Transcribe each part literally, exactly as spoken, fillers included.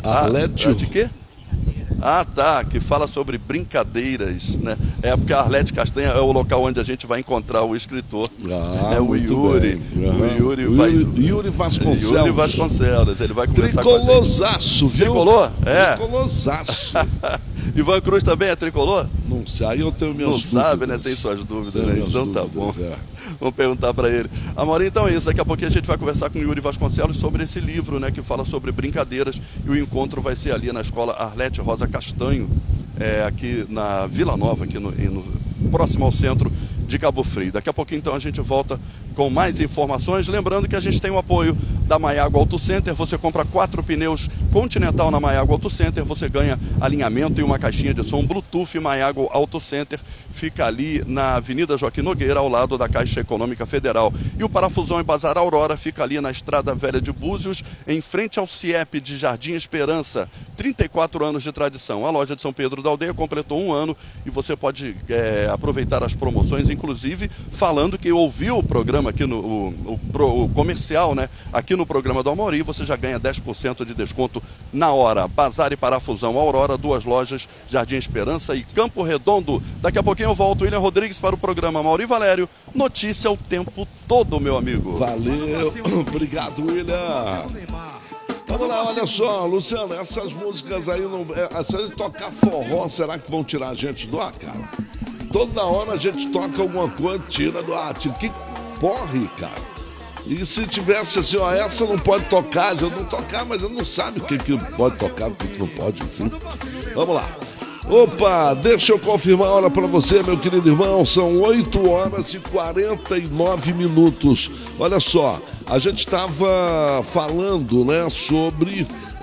Arlete... Ah, de quê? Ah, tá, que fala sobre brincadeiras, né? É porque a Arlete Castanha é o local onde a gente vai encontrar o escritor. Ah, é o Yuri. Uhum. O Yuri o vai. Yuri, Yuri Vasconcelos. Yuri Vasconcelos, ele vai conversar com a gente. Tricolorzaço, viu? Tricolor? É. Tricolorzaço. Ivan Cruz também é tricolor? Não sei, aí eu tenho minhas Não dúvidas. Não sabe, né? Tem suas dúvidas, tenho né? Então dúvidas, tá bom. É. Vamos perguntar para ele. Amorim, então é isso. Daqui a pouquinho a gente vai conversar com o Yuri Vasconcelos sobre esse livro, né? Que fala sobre brincadeiras. E o encontro vai ser ali na escola Arlete Rosa Castanho, é, aqui na Vila Nova, aqui no, no, próximo ao centro de Cabo Frio. Daqui a pouquinho então a gente volta com mais informações. Lembrando que a gente tem o apoio da Maiago Auto Center. Você compra quatro pneus Continental na Maiago Auto Center, você ganha alinhamento e uma caixinha de som Bluetooth. Maiago Auto Center fica ali na Avenida Joaquim Nogueira, ao lado da Caixa Econômica Federal. E o Parafusão em Bazar Aurora fica ali na Estrada Velha de Búzios, em frente ao CIEP de Jardim Esperança. trinta e quatro anos de tradição. A loja de São Pedro da Aldeia completou um ano e você pode é, aproveitar as promoções, inclusive falando que ouviu o programa aqui no o, o, o comercial, né? Aqui no programa do Amorim, você já ganha dez por cento de desconto na hora. Bazar e Parafusão Aurora, duas lojas, Jardim Esperança e Campo Redondo. Daqui a pouquinho eu volto, William Rodrigues, para o programa Amorim Valério. Notícia o tempo todo, meu amigo. Valeu, obrigado, William. Vamos lá, olha só, Luciano, essas músicas aí, não, é, se a gente tocar forró, será que vão tirar a gente do ar, cara? Toda hora a gente toca alguma coisa, tira do ar, tira. Que porre, cara. E se tivesse assim, ó, essa não pode tocar, já não tocar, mas eu não sabe o que, que pode tocar, o que, que não pode, enfim. Vamos lá. Opa, deixa eu confirmar a hora para você, meu querido irmão. São oito horas e quarenta e nove minutos. Olha só, a gente estava falando, né, sobre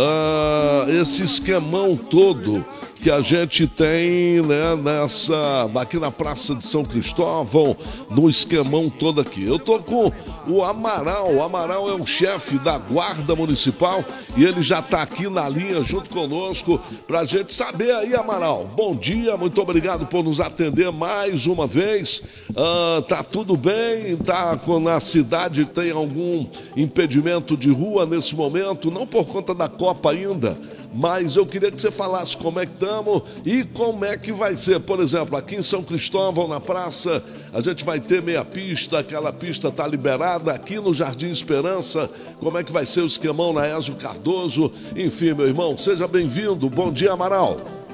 uh, esse esquemão todo que a gente tem, né, nessa, aqui na Praça de São Cristóvão, no esquemão todo aqui. Eu tô com o Amaral, o Amaral é o chefe da Guarda Municipal e ele já tá aqui na linha junto conosco pra gente saber aí, Amaral. Bom dia, muito obrigado por nos atender mais uma vez. Ah, tá tudo bem? Tá na cidade, tem algum impedimento de rua nesse momento? Não por conta da Copa ainda, mas eu queria que você falasse como é que estamos e como é que vai ser. Por exemplo, aqui em São Cristóvão, na praça, a gente vai ter meia pista, aquela pista está liberada. Aqui no Jardim Esperança, como é que vai ser o esquemão na Ezio Cardoso? Enfim, meu irmão, seja bem-vindo. Bom dia, Amaral.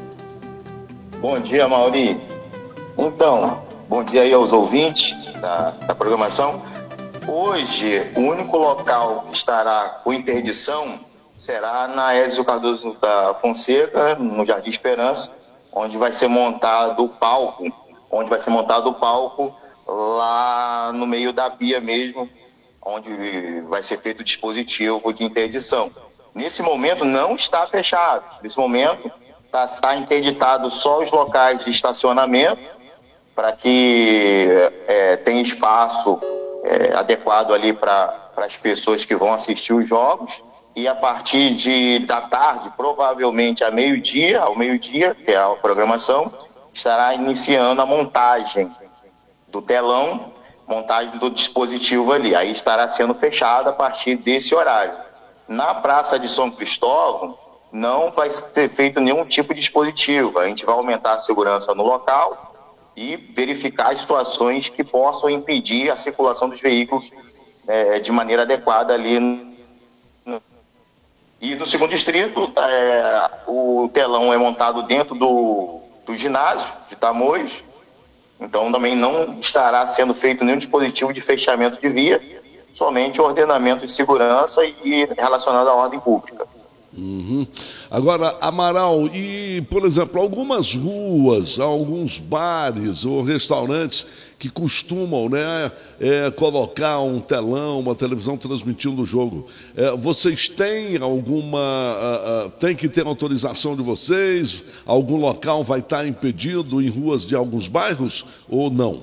Bom dia, Mauri. Então, bom dia aí aos ouvintes da, da programação. Hoje, o único local que estará com interdição será na Ezio Cardoso da Fonseca, no Jardim Esperança, onde vai ser montado o palco, onde vai ser montado o palco lá no meio da via mesmo, onde vai ser feito o dispositivo de interdição. Nesse momento não está fechado, nesse momento está, está interditado só os locais de estacionamento, para que é, tenha espaço é, adequado ali para as pessoas que vão assistir os jogos. E a partir de, da tarde, provavelmente a meio-dia, ao meio-dia, que é a programação, estará iniciando a montagem do telão, montagem do dispositivo ali. Aí estará sendo fechado a partir desse horário. Na Praça de São Cristóvão, não vai ser feito nenhum tipo de dispositivo. A gente vai aumentar a segurança no local e verificar as situações que possam impedir a circulação dos veículos é, de maneira adequada ali no... E no segundo distrito, é, o telão é montado dentro do, do ginásio de Tamoios, então também não estará sendo feito nenhum dispositivo de fechamento de via, somente ordenamento de segurança e relacionado à ordem pública. Uhum. Agora, Amaral, e, por exemplo, algumas ruas, alguns bares ou restaurantes que costumam, né, é, colocar um telão, uma televisão transmitindo o jogo, é, vocês têm alguma, uh, uh, tem que ter autorização de vocês? Algum local vai estar impedido em ruas de alguns bairros ou não?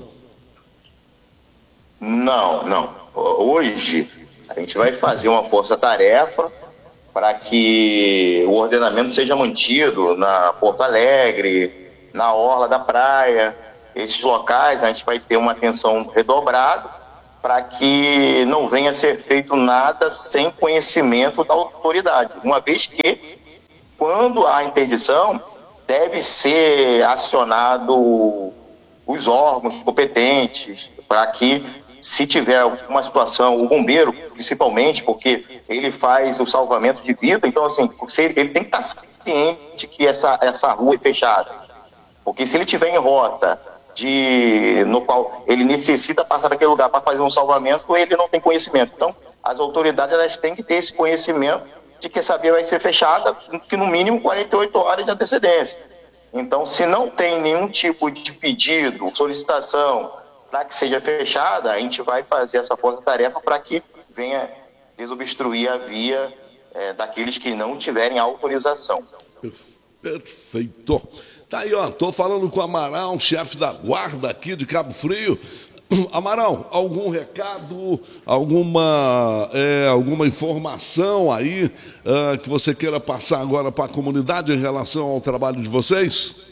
Não, não. Hoje a gente vai fazer uma força-tarefa para que o ordenamento seja mantido na Porto Alegre, na orla da praia. Esses locais a gente vai ter uma atenção redobrada para que não venha a ser feito nada sem conhecimento da autoridade, uma vez que quando há interdição, deve ser acionado os órgãos competentes para que, se tiver alguma situação, o bombeiro, principalmente, porque ele faz o salvamento de vida, então, assim, ele tem que estar ciente que essa, essa rua é fechada. Porque se ele estiver em rota de, no qual ele necessita passar naquele lugar para fazer um salvamento, ele não tem conhecimento. Então, as autoridades elas têm que ter esse conhecimento de que essa via vai ser fechada, que no mínimo quarenta e oito horas de antecedência. Então, se não tem nenhum tipo de pedido, solicitação para que seja fechada, a gente vai fazer essa força-tarefa para que venha desobstruir a via é, daqueles que não tiverem autorização. Perfeito. Tá aí, ó, tô falando com o Amaral, chefe da guarda aqui de Cabo Frio. Amaral, algum recado, alguma, é, alguma informação aí uh, que você queira passar agora para a comunidade em relação ao trabalho de vocês?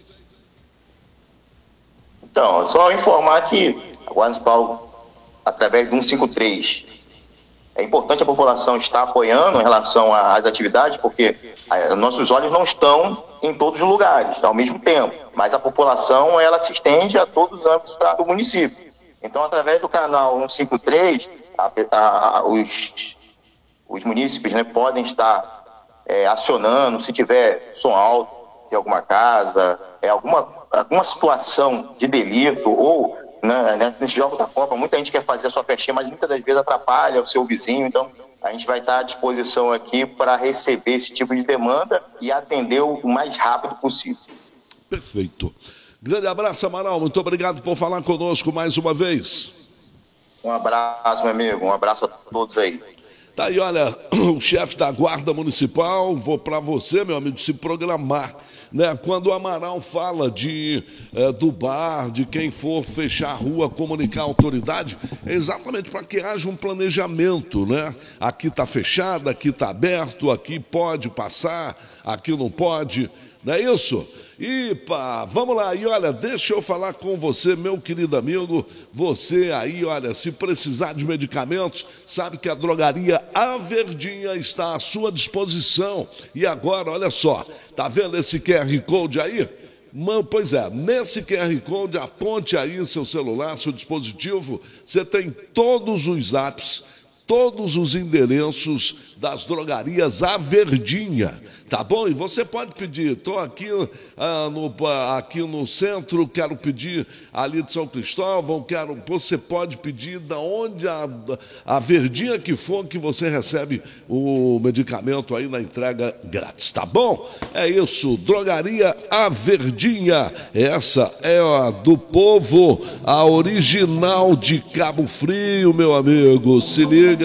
Então, só informar que a Guarda Municipal, através do cento e cinquenta e três, é importante a população estar apoiando em relação às atividades, porque nossos olhos não estão em todos os lugares ao mesmo tempo, mas a população ela se estende a todos os âmbitos do município. Então, através do canal cento e cinquenta e três, a, a, a, os, os munícipes, né, podem estar é, acionando, se tiver som alto de alguma casa, é, alguma, alguma situação de delito, ou né, né, nesse jogo da Copa, muita gente quer fazer a sua festinha, mas muitas das vezes atrapalha o seu vizinho. Então, a gente vai estar à disposição aqui para receber esse tipo de demanda e atender o mais rápido possível. Perfeito. Grande abraço, Amaral. Muito obrigado por falar conosco mais uma vez. Um abraço, meu amigo. Um abraço a todos aí. Tá aí, olha, o chefe da Guarda Municipal, vou para você, meu amigo, se programar, né? Quando o Amaral fala de, é, do bar, de quem for fechar a rua, comunicar a autoridade, é exatamente para que haja um planejamento, né? Aqui está fechado, aqui está aberto, aqui pode passar, aqui não pode, não é isso? Ipa, vamos lá, e olha, deixa eu falar com você, meu querido amigo, você aí, olha, se precisar de medicamentos, sabe que a drogaria A Verdinha está à sua disposição. E agora, olha só, tá vendo esse Q R Code aí? Pois é, nesse Q R Code, aponte aí seu celular, seu dispositivo, você tem todos os apps, todos os endereços das drogarias A Verdinha, tá bom? E você pode pedir, estou aqui, ah, no, aqui no centro, quero pedir ali de São Cristóvão, quero, você pode pedir da onde a, a Verdinha que for, que você recebe o medicamento aí na entrega grátis, tá bom? É isso, drogaria A Verdinha, essa é a do povo, a original de Cabo Frio, meu amigo, se liga.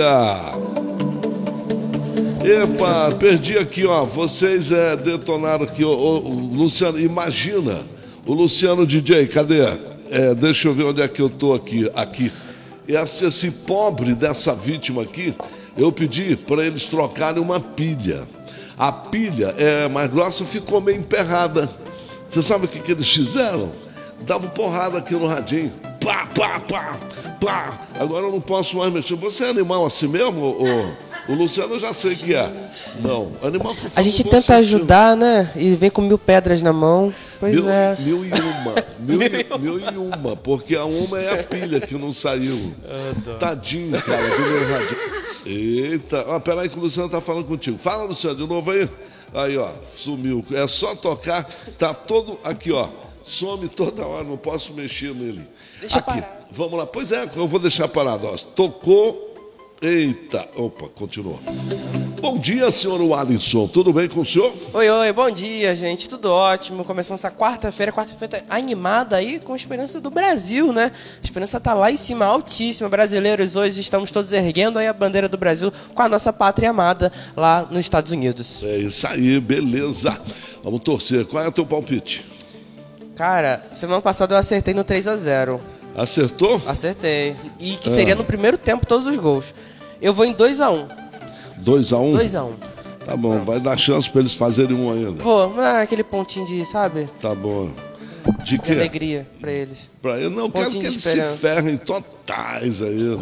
Epa, perdi aqui, ó. Vocês é, detonaram aqui, ó, o, o Luciano, imagina, o Luciano D J, cadê? É, deixa eu ver onde é que eu tô aqui. Aqui. Esse, esse pobre dessa vítima aqui, eu pedi para eles trocarem uma pilha. A pilha é mais grossa, ficou meio emperrada. Você sabe o que, que eles fizeram? Davam porrada aqui no radinho. Pá, pá, pá, pá. Agora eu não posso mais mexer. Você é animal assim mesmo? O, o Luciano eu já sei que é. Não, animal que a gente tenta ajudar, né? E vem com mil pedras na mão. Pois mil, é. Mil e uma. Mil, e, mil e uma. Porque a uma é a pilha que não saiu. Tadinho, cara, do meu radinho. Eita. Ó, peraí que o Luciano tá falando contigo. Fala, Luciano, de novo aí. Aí, ó, sumiu. É só tocar. Tá todo aqui, ó. Some toda hora, não posso mexer nele. Deixa aqui, parar. Vamos lá. Pois é, eu vou deixar parado. Ó. Tocou. Eita. Opa, continua. Bom dia, senhor Alisson. Tudo bem com o senhor? Oi, oi. Bom dia, gente. Tudo ótimo. Começando essa quarta-feira. Quarta-feira animada aí com a esperança do Brasil, né? A esperança tá lá em cima, altíssima. Brasileiros, hoje estamos todos erguendo aí a bandeira do Brasil com a nossa pátria amada lá nos Estados Unidos. É isso aí, beleza. Vamos torcer. Qual é o teu palpite? Cara, semana passada eu acertei no três a zero. Acertou? Acertei. E que seria ah. no primeiro tempo todos os gols. Eu vou em dois a um. dois a um? dois a um. Tá bom, vai dar chance pra eles fazerem um ainda. Vou, ah, aquele pontinho de, sabe? Tá bom. De que? De alegria pra eles. Pra eles, não, quero que eles se ferrem totais aí, né?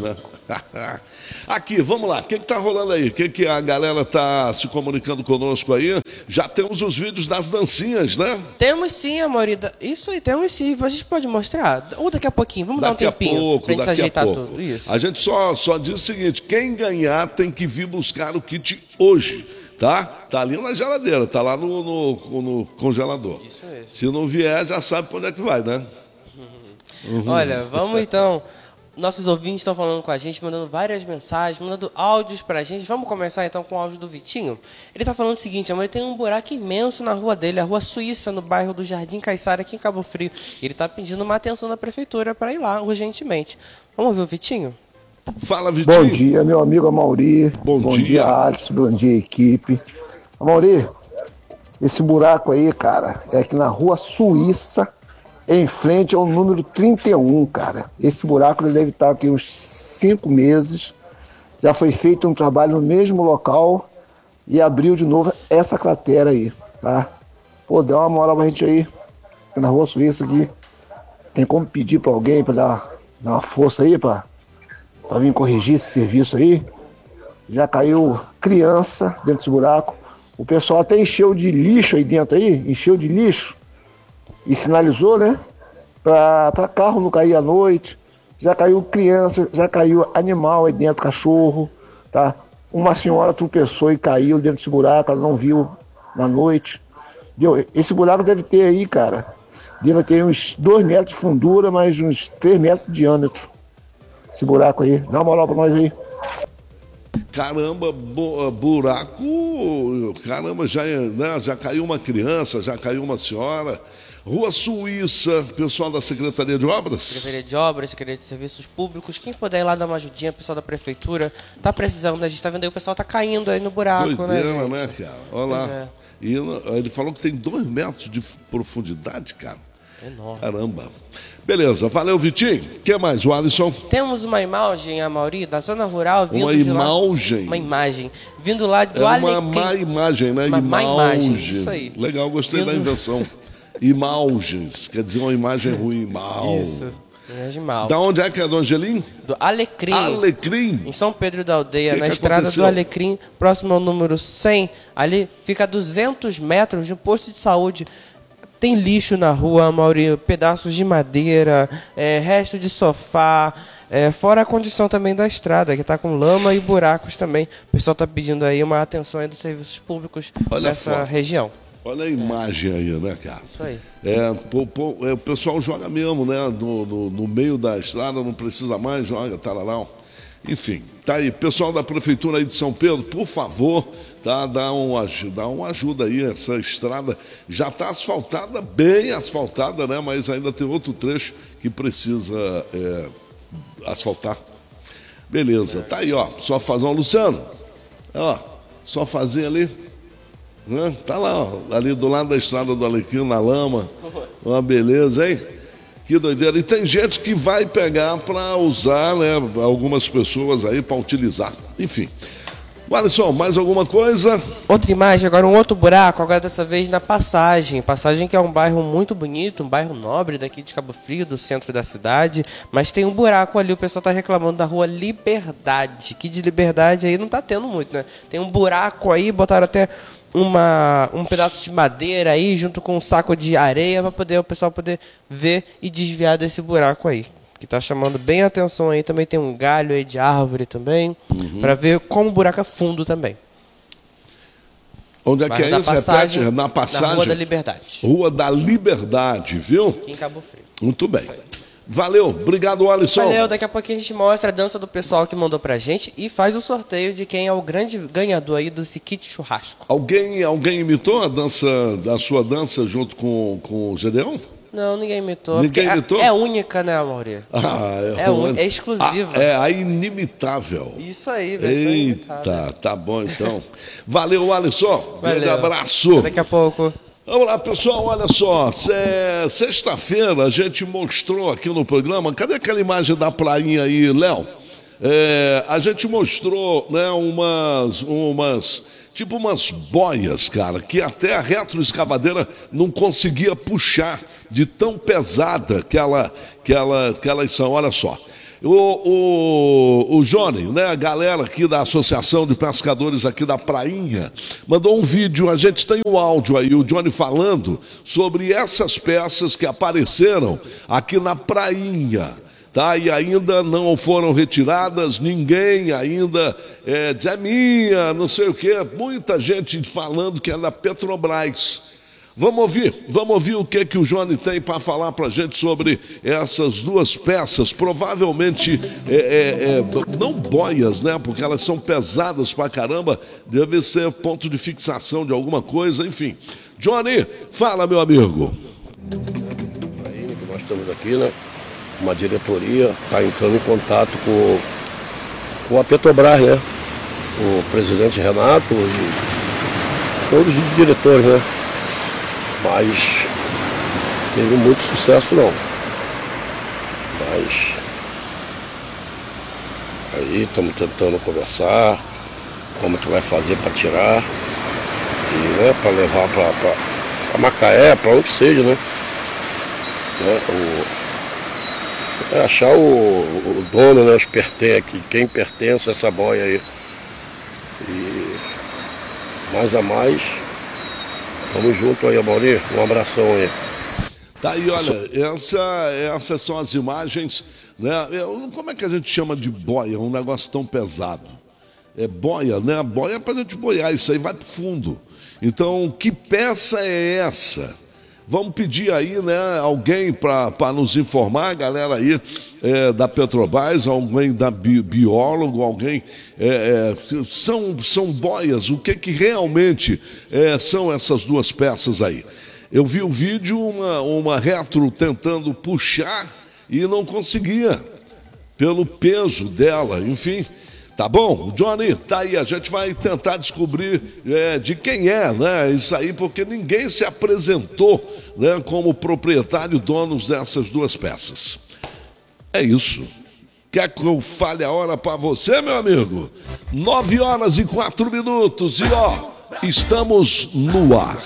Aqui, vamos lá, o que está rolando aí? O que, que a galera está se comunicando conosco aí? Já temos os vídeos das dancinhas, né? Temos sim, Amorida. Isso aí, temos sim. A gente pode mostrar? Ou daqui a pouquinho, vamos daqui dar um tempinho a pouco, pra gente daqui se ajeitar a pouco. tudo. Isso. A gente só, só diz o seguinte, quem ganhar tem que vir buscar o kit hoje, tá? Tá ali na geladeira, tá lá no, no, no congelador. Isso mesmo. Se não vier, já sabe para onde é que vai, né? Uhum. Olha, vamos então... Nossos ouvintes estão falando com a gente, mandando várias mensagens, mandando áudios pra gente. Vamos começar então com o áudio do Vitinho. Ele está falando o seguinte, a mãe tem um buraco imenso na rua dele, a rua Suíça, no bairro do Jardim Caiçara, aqui em Cabo Frio. Ele está pedindo uma atenção da prefeitura para ir lá urgentemente. Vamos ouvir o Vitinho? Fala, Vitinho. Bom dia, meu amigo Amauri. Bom, bom dia. dia, Alisson. Bom dia, equipe. Amauri, esse buraco aí, cara, é aqui na rua Suíça, em frente ao número trinta e um, cara. Esse buraco ele deve estar aqui uns cinco meses. Já foi feito um trabalho no mesmo local e abriu de novo essa cratera aí, tá? Pô, dá uma moral pra gente aí, na rua Suíça aqui. Tem como pedir pra alguém pra dar, dar uma força aí, pra, pra vir corrigir esse serviço aí? Já caiu criança dentro desse buraco. O pessoal até encheu de lixo aí dentro aí, encheu de lixo. E sinalizou, né? Para carro não cair à noite. Já caiu criança, já caiu animal aí dentro, cachorro, tá? Uma senhora tropeçou e caiu dentro desse buraco, ela não viu na noite. Deu? Esse buraco deve ter aí, cara, deve ter uns dois metros de fundura, mais uns três metros de diâmetro. Esse buraco aí. Dá uma moral pra nós aí. Caramba, buraco, caramba, já, né, já caiu uma criança, já caiu uma senhora. Rua Suíça, pessoal da Secretaria de Obras? Secretaria de Obras, Secretaria de Serviços Públicos, quem puder ir lá dar uma ajudinha, pessoal da Prefeitura, tá precisando, a gente tá vendo aí, o pessoal tá caindo aí no buraco, Doideira, né, né, gente? cara? Olha lá. É. E ele falou que tem dois metros de profundidade, cara. Enorme. Caramba. Beleza, valeu, Vitinho. O que mais, o Alisson? Temos uma imagem, Amauri, da zona rural, vindo Uma de lá. imagem? Uma imagem. Vindo lá do É uma Alecrim. má imagem, né? Uma má imagem, Imagem. isso aí. Legal, gostei Vindo- da invenção. Imagens, quer dizer uma imagem ruim, mal. Isso. Imagem mal. Da onde é que é, do Angelim? Do Alecrim. Alecrim. Em São Pedro da Aldeia, Que na que estrada aconteceu? do Alecrim, próximo ao número cem, ali fica a duzentos metros de um posto de saúde. Tem lixo na rua, Mauri, pedaços de madeira, é, resto de sofá, é, fora a condição também da estrada, que está com lama e buracos também. O pessoal está pedindo aí uma atenção aí dos serviços públicos Olha nessa só. região. Olha a imagem aí, né, cara? Isso aí. É, pô, pô, é, o pessoal joga mesmo, né? No, no, no meio da estrada, não precisa mais, joga, talarão. Enfim, tá aí. Pessoal da Prefeitura aí de São Pedro, por favor, tá? Dá, um, dá uma ajuda aí. Essa estrada já está asfaltada, bem asfaltada, né? Mas ainda tem outro trecho que precisa é, asfaltar. Beleza, tá aí, ó. Só fazer um, Luciano. Ó, só fazer ali. Né? Tá lá, ó, ali do lado da estrada do Alecrim, na lama. Uma beleza, hein? Que doideira. E tem gente que vai pegar para usar, né? Algumas pessoas aí para utilizar. Enfim. Alisson, mais alguma coisa? Outra imagem, agora um outro buraco, agora dessa vez na Passagem. Passagem que é um bairro muito bonito, um bairro nobre daqui de Cabo Frio, do centro da cidade. Mas tem um buraco ali, o pessoal está reclamando da rua Liberdade. Que de liberdade aí não está tendo muito, né? Tem um buraco aí, botaram até uma, um pedaço de madeira aí, junto com um saco de areia, para poder o pessoal poder ver e desviar desse buraco aí. Que está chamando bem a atenção aí. Também tem um galho aí de árvore também, uhum. para ver como o buraco é fundo também. Onde é que é isso? Passagem, Repete, na passagem. Na Rua da Liberdade. Rua da Liberdade, viu? Aqui em Cabo Frio. Muito bem. Valeu, obrigado, Alisson. Valeu, daqui a pouquinho a gente mostra a dança do pessoal que mandou pra gente e faz o sorteio de quem é o grande ganhador aí do kit churrasco. Alguém, alguém imitou a dança, a sua dança junto com, com o Gedeon? Não, ninguém imitou. Ninguém imitou? É, é única, né, Amaury? Ah, é, é, un... é exclusiva. Ah, é a inimitável. Isso aí, versão imitável. Eita, tá bom então. Valeu, Alisson. Valeu. Grande abraço. Daqui a pouco. Vamos lá, pessoal, olha só, sexta-feira a gente mostrou aqui no programa, cadê aquela imagem da prainha aí, Léo? É, a gente mostrou, né, umas, umas, tipo umas boias, cara, que até a retroescavadeira não conseguia puxar de tão pesada que, ela, que, ela, que elas são, olha só. O, o, o Johnny, né, a galera aqui da Associação de Pescadores aqui da Prainha, mandou um vídeo, a gente tem o áudio aí, o Johnny falando sobre essas peças que apareceram aqui na Prainha, tá? E ainda não foram retiradas, ninguém ainda é, diz, é minha, não sei o quê, muita gente falando que é da Petrobras. Vamos ouvir, vamos ouvir o que, que o Johnny tem para falar para a gente sobre essas duas peças, provavelmente é, é, é, não boias, né? Porque elas são pesadas pra caramba, deve ser ponto de fixação de alguma coisa, enfim. Johnny, fala, meu amigo. Aí que nós estamos aqui, né? Uma diretoria está entrando em contato com, com a Petrobras, né? O presidente Renato e todos os diretores, né? Mas teve muito sucesso não. Mas aí estamos tentando conversar como que vai fazer para tirar e né, para levar para Macaé, para onde seja, né? né o, é achar o, o dono, né, os pertence, quem pertence a essa boia aí. E mais a mais. Tamo junto aí, Amaury. Um abração aí. Tá aí, olha, essa, essas são as imagens, né? Como é que a gente chama de boia? Um negócio tão pesado. É boia, né? A boia é pra gente boiar, isso aí vai pro fundo. Então, que peça é essa? Vamos pedir aí, né, alguém para nos informar, galera aí é, da Petrobras, alguém da bi, biólogo, alguém. É, é, são, são boias, o que, que realmente é, são essas duas peças aí? Eu vi o vídeo, uma, uma retro tentando puxar e não conseguia, pelo peso dela, enfim. Tá bom? Johnny, tá aí, a gente vai tentar descobrir é, de quem é, né, isso aí, porque ninguém se apresentou, né, como proprietário, donos dessas duas peças. É isso. Quer que eu fale a hora pra você, meu amigo? Nove horas e quatro minutos e ó, estamos no ar.